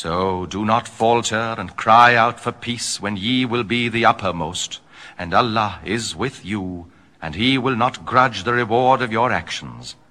So do not falter and cry out for peace when ye will be the uppermost, and Allah is with you, and He will not grudge the reward of your actions.